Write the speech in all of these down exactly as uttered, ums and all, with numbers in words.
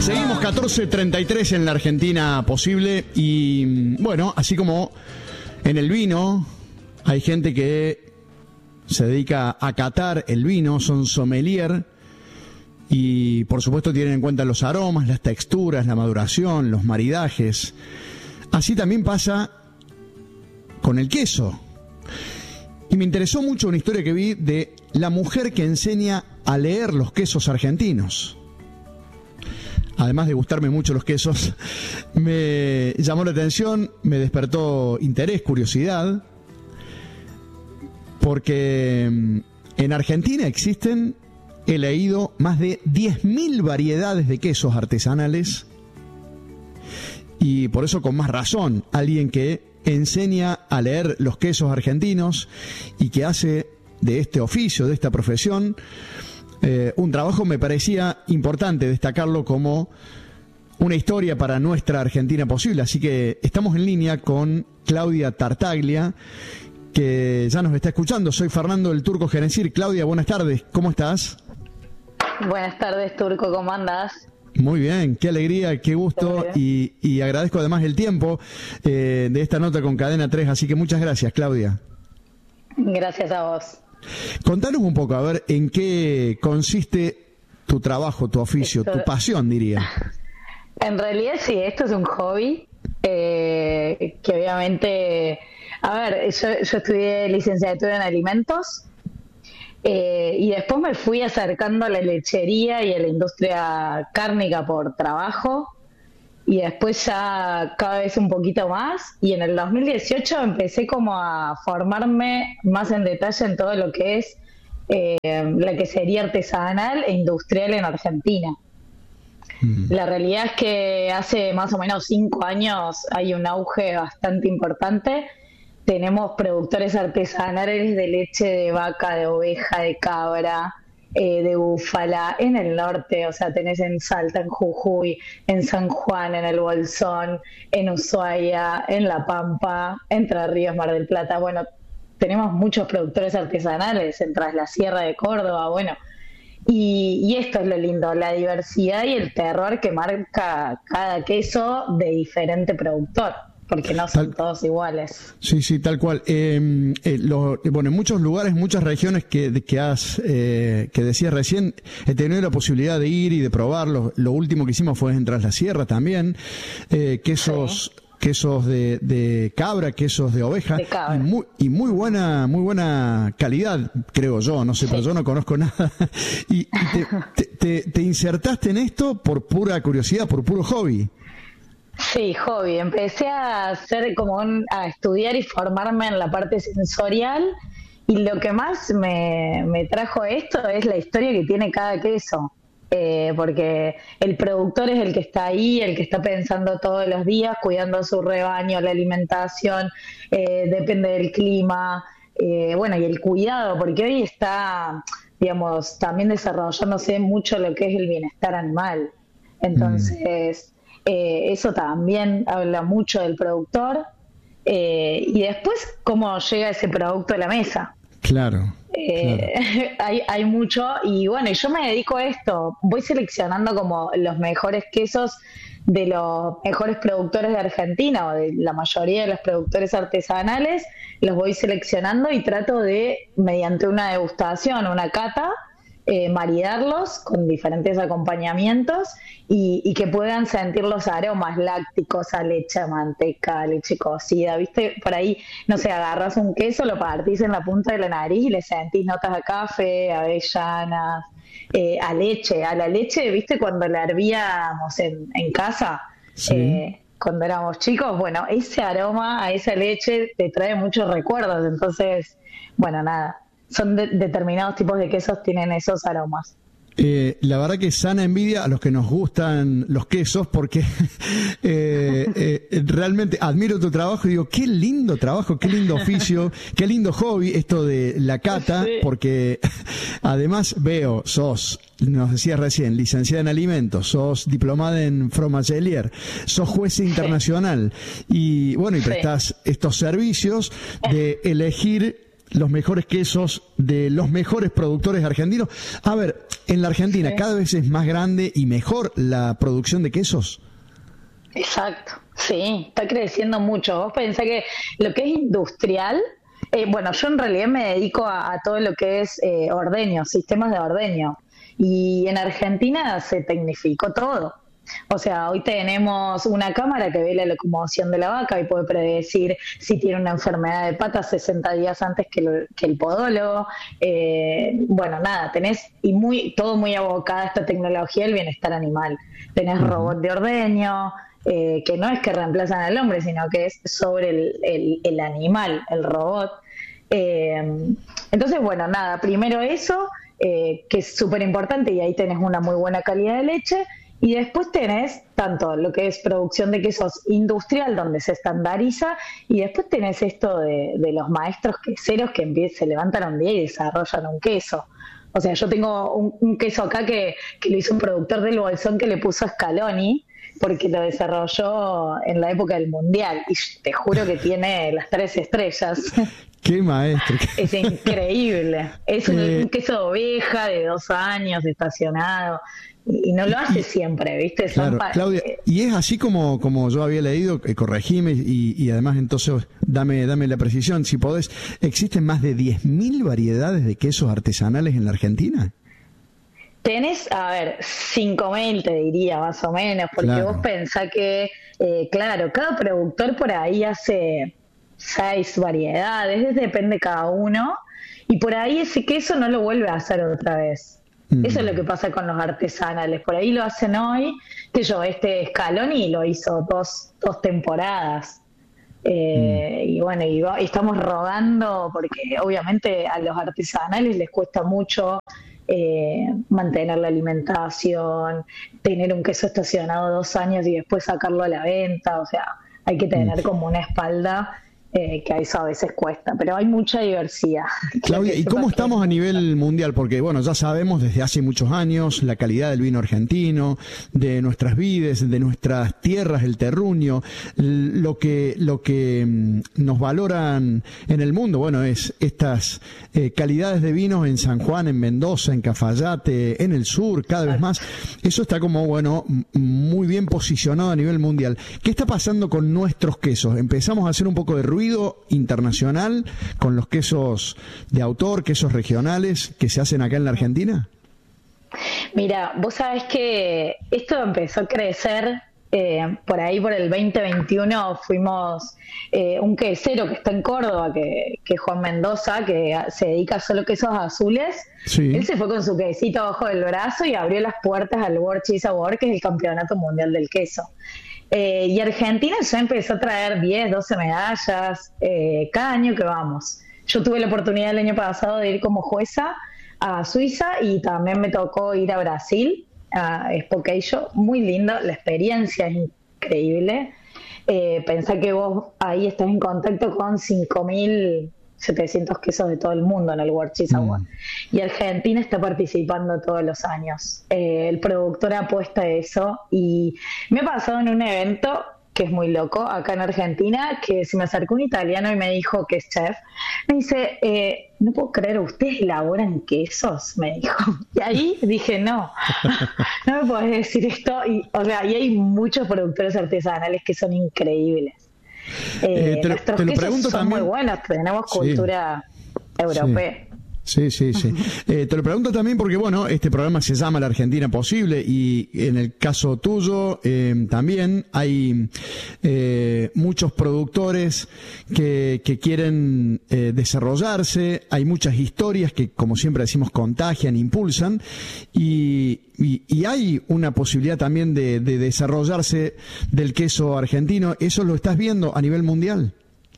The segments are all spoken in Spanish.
Seguimos catorce treinta y tres en la Argentina posible y bueno, así como en el vino hay gente que se dedica a catar el vino, son sommelier y por supuesto tienen en cuenta los aromas, las texturas, la maduración, los maridajes. Así también pasa con el queso. Y me interesó mucho una historia que vi de la mujer que enseña a leer los quesos argentinos. Además de gustarme mucho los quesos, me llamó la atención, me despertó interés, curiosidad, porque en Argentina existen, he leído, más de diez mil variedades de quesos artesanales y por eso con más razón, alguien que enseña a leer los quesos argentinos y que hace de este oficio, de esta profesión, Eh, un trabajo, me parecía importante destacarlo como una historia para nuestra Argentina posible. Así que estamos en línea con Claudia Tartaglia, que ya nos está escuchando. Soy Fernando el Turco Gerencir. Claudia, buenas tardes, ¿cómo estás? Buenas tardes, Turco, ¿cómo andás? Muy bien, qué alegría, qué gusto y, y agradezco además el tiempo eh, de esta nota con Cadena tres, así que muchas gracias, Claudia. Gracias a vos. Contanos un poco, a ver, en qué consiste tu trabajo, tu oficio, esto, tu pasión, diría. En realidad sí, esto es un hobby, eh, que obviamente, a ver, yo, yo estudié licenciatura en alimentos, eh, y después me fui acercando a la lechería y a la industria cárnica por trabajo, y después ya cada vez un poquito más, y en el dos mil dieciocho empecé como a formarme más en detalle en todo lo que es eh, la quesería artesanal e industrial en Argentina. Mm. La realidad es que hace más o menos cinco años hay un auge bastante importante. Tenemos productores artesanales de leche de vaca, de oveja, de cabra, Eh, de búfala, en el norte, o sea, tenés en Salta, en Jujuy, en San Juan, en el Bolsón, en Ushuaia, en La Pampa, Entre Ríos, Mar del Plata. Bueno, tenemos muchos productores artesanales en Tras la Sierra de Córdoba, bueno, y, y esto es lo lindo, la diversidad y el terroir que marca cada queso de diferente productor, porque no son tal, todos iguales. Sí, sí, tal cual. Eh, eh, lo, bueno, en muchos lugares, muchas regiones que, que has, eh, que decías recién, he tenido la posibilidad de ir y de probarlo. Lo último que hicimos fue en Tras la Sierra también. Eh, quesos, sí. quesos de, de cabra, quesos de oveja, de cabra. Y, muy, y muy buena, muy buena calidad, creo yo. No sé, sí. Pero yo no conozco nada. Y, y te, te, te, te insertaste en esto por pura curiosidad, por puro hobby. Sí, hobby. Empecé a hacer como un, a estudiar y formarme en la parte sensorial, y lo que más me, me trajo esto es la historia que tiene cada queso, eh, porque el productor es el que está ahí, el que está pensando todos los días, cuidando su rebaño, la alimentación, eh, depende del clima, eh, bueno, y el cuidado, porque hoy está, digamos, también desarrollándose mucho lo que es el bienestar animal. Entonces... Mm. Eh, eso también habla mucho del productor, eh, y después cómo llega ese producto a la mesa. Claro, eh, claro. hay, hay mucho, y bueno, yo me dedico a esto, voy seleccionando como los mejores quesos de los mejores productores de Argentina, o de la mayoría de los productores artesanales, los voy seleccionando y trato de, mediante una degustación, una cata, Eh, maridarlos con diferentes acompañamientos y, y que puedan sentir los aromas lácticos a leche, a manteca, a leche cocida, ¿viste? Por ahí, no sé, agarras un queso, lo partís en la punta de la nariz y le sentís notas a café, avellanas, eh, a leche, a la leche, ¿viste? Cuando la hervíamos en, en casa, sí. eh, cuando éramos chicos, bueno, ese aroma a esa leche te trae muchos recuerdos, entonces, bueno, nada. Son de, determinados tipos de quesos tienen esos aromas. Eh, la verdad que sana envidia a los que nos gustan los quesos, porque eh, eh, realmente admiro tu trabajo y digo, qué lindo trabajo, qué lindo oficio, qué lindo hobby esto de la cata, sí. Porque además veo, sos, nos decías recién, licenciada en alimentos, sos diplomada en fromagelier, sos jueza internacional, sí. Y bueno, y prestás sí. estos servicios de elegir los mejores quesos de los mejores productores argentinos. A ver, en la Argentina Sí. cada vez es más grande y mejor la producción de quesos. Exacto, sí, está creciendo mucho. Vos pensás que lo que es industrial, eh, bueno, yo en realidad me dedico a, a todo lo que es eh, ordeño, sistemas de ordeño. Y en Argentina se tecnificó todo. O sea, hoy tenemos una cámara que ve la locomoción de la vaca y puede predecir si tiene una enfermedad de patas sesenta días antes que, lo, que el podólogo. Eh, bueno, nada, tenés y muy todo muy abocado a esta tecnología del bienestar animal. Tenés Uh-huh. robot de ordeño, eh, que no es que reemplazan al hombre, sino que es sobre el, el, el animal, el robot. Eh, entonces, bueno, nada, primero eso, eh, que es súper importante y ahí tenés una muy buena calidad de leche. Y después tenés tanto lo que es producción de quesos industrial, donde se estandariza, y después tenés esto de, de los maestros queseros que empie- se levantan un día y desarrollan un queso. O sea, yo tengo un, un queso acá que, que lo hizo un productor del Bolsón que le puso Scaloni, porque lo desarrolló en la época del Mundial, y te juro que tiene las tres estrellas. ¡Qué maestro! Es increíble. Es un, Eh, un queso de oveja de dos años, estacionado, y, y no lo hace siempre, ¿viste? Son Claro, pa- Claudia, eh, y es así como, como yo había leído, eh, corregime y, y además entonces dame, dame la precisión, si podés, ¿existen más de diez mil variedades de quesos artesanales en la Argentina? Tenés, a ver, cinco mil te diría más o menos, porque Claro. vos pensás que, eh, claro, cada productor por ahí hace seis variedades, depende cada uno, y por ahí ese queso no lo vuelve a hacer otra vez. Mm. Eso es lo que pasa con los artesanales. Por ahí lo hacen hoy, que yo, este Scaloni lo hizo dos, dos temporadas. Eh, y bueno, y, va- y estamos rodando porque obviamente a los artesanales les cuesta mucho eh, mantener la alimentación, tener un queso estacionado dos años y después sacarlo a la venta. O sea, hay que tener como una espalda eh, que a eso a veces cuesta, pero hay mucha diversidad. Claudia, Que ¿y cómo sepas que estamos a hay nivel mundial? Porque, bueno, ya sabemos desde hace muchos años la calidad del vino argentino, de nuestras vides, de nuestras tierras, el terruño, l- lo que, lo que mm, nos valoran en el mundo, bueno, es estas eh, calidades de vinos en San Juan, en Mendoza, en Cafayate, en el sur, cada vez más. Eso está como, bueno, m- muy bien posicionado a nivel mundial. ¿Qué está pasando con nuestros quesos? Empezamos a hacer un poco de ruido internacional con los quesos de autor, quesos regionales que se hacen acá en la Argentina. Mira, vos sabés que esto empezó a crecer eh, por ahí por el veinte veintiuno. Fuimos eh, un quesero que está en Córdoba, que, que es Juan Mendoza, que se dedica solo a quesos azules. Sí. Él se fue con su quesito abajo del brazo y abrió las puertas al World Cheese Award, que es el campeonato mundial del queso. Eh, y Argentina ya empezó a traer diez, doce medallas eh, cada año que vamos. Yo tuve la oportunidad el año pasado de ir como jueza a Suiza y también me tocó ir a Brasil, a Spokeio. Muy lindo, la experiencia es increíble. Eh, pensá que vos ahí estás en contacto con cinco mil setecientos quesos de todo el mundo en el World Cheese Award. Mm. Y Argentina está participando todos los años. Eh, el productor apuesta a eso y me ha pasado en un evento que es muy loco, acá en Argentina, que se me acercó un italiano y me dijo que es chef. Me dice, eh, no puedo creer, ¿ustedes elaboran quesos? Me dijo. Y ahí dije, no, no me podés decir esto. Y, o sea, y hay muchos productores artesanales que son increíbles. Eh, Eh, te lo- nuestros te lo quesos pregunto son también. muy buenos, tenemos Sí. cultura europea. Sí, sí, sí. Eh, te lo pregunto también porque, bueno, este programa se llama La Argentina Posible y en el caso tuyo eh, también hay eh, muchos productores que, que quieren eh, desarrollarse, hay muchas historias que, como siempre decimos, contagian, impulsan y, y, y hay una posibilidad también de, de desarrollarse del queso argentino. ¿Eso lo estás viendo a nivel mundial?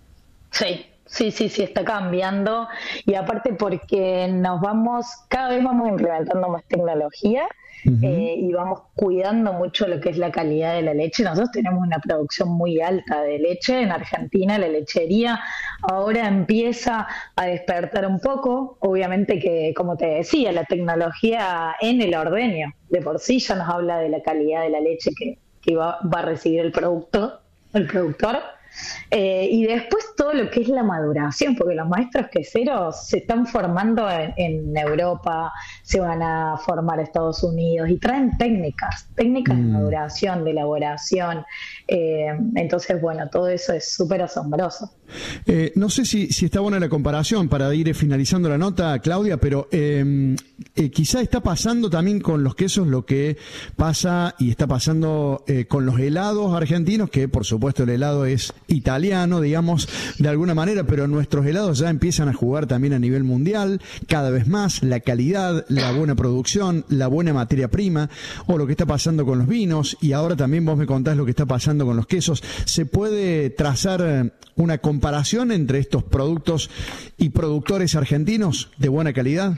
Sí, sí, sí, sí, está cambiando y aparte porque nos vamos, cada vez vamos implementando más tecnología Uh-huh. eh, y vamos cuidando mucho lo que es la calidad de la leche. Nosotros tenemos una producción muy alta de leche en Argentina, la lechería ahora empieza a despertar un poco, obviamente que, como te decía, la tecnología en el ordeño de por sí ya nos habla de la calidad de la leche que, que va, va a recibir el producto, el productor. Eh, y después todo lo que es la maduración, porque los maestros queseros se están formando en, en Europa, se van a formar a Estados Unidos y traen técnicas, técnicas mm. de maduración, de elaboración. Eh, entonces, bueno, todo eso es súper asombroso. Eh, no sé si, si está buena la comparación para ir finalizando la nota, Claudia, pero eh, eh, quizá está pasando también con los quesos lo que pasa y está pasando eh, con los helados argentinos, que por supuesto el helado es italiano, digamos, de alguna manera, pero nuestros helados ya empiezan a jugar también a nivel mundial, cada vez más, la calidad, la buena producción, la buena materia prima, o lo que está pasando con los vinos, y ahora también vos me contás lo que está pasando con los quesos. ¿Se puede trazar una comparación entre estos productos y productores argentinos de buena calidad?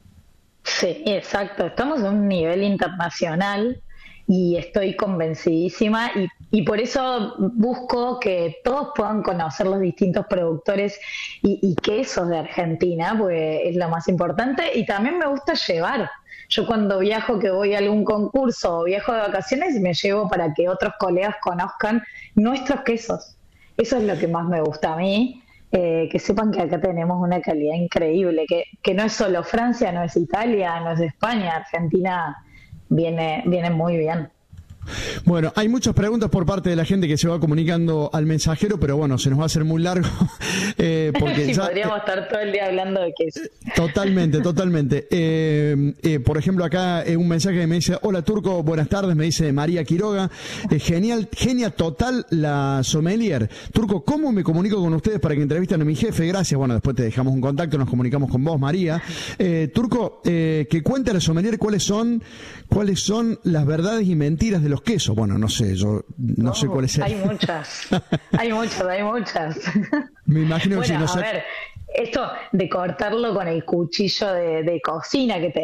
Sí, exacto. Estamos a un nivel internacional y estoy convencidísima y, y por eso busco que todos puedan conocer los distintos productores y, y quesos de Argentina, porque es lo más importante, y también me gusta llevar. Yo cuando viajo, que voy a algún concurso o viajo de vacaciones, me llevo para que otros colegas conozcan nuestros quesos. Eso es lo que más me gusta a mí, eh, que sepan que acá tenemos una calidad increíble, que, que no es solo Francia, no es Italia, no es España, Argentina viene, viene muy bien. Bueno, hay muchas preguntas por parte de la gente que se va comunicando al mensajero, pero bueno, se nos va a hacer muy largo. eh, porque sí, ya, podríamos eh, estar todo el día hablando de queso. Totalmente, totalmente. Eh, eh, por ejemplo, acá eh, un mensaje que me dice: hola Turco, buenas tardes, me dice María Quiroga. Eh, genial, genia total la sommelier. Turco, ¿cómo me comunico con ustedes para que entrevisten a mi jefe? Gracias. Bueno, después te dejamos un contacto, nos comunicamos con vos, María. Eh, Turco, eh, que cuente a la sommelier cuáles son, cuáles son las verdades y mentiras de los quesos. Bueno, no sé, yo no, no sé cuál es el... Hay muchas, hay muchas, hay muchas. Me imagino que bueno, si no a sé... ver, esto de cortarlo con el cuchillo de, de cocina que te